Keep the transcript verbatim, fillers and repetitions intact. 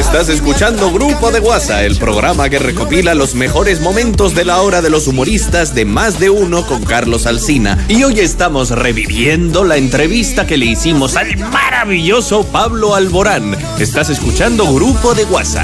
Estás escuchando Grupo de WhatsApp, el programa que recopila los mejores momentos de la hora de los humoristas de Más de Uno con Carlos Alsina. Y hoy estamos reviviendo la entrevista que le hicimos al maravilloso Pablo Alborán. Estás escuchando Grupo de WhatsApp.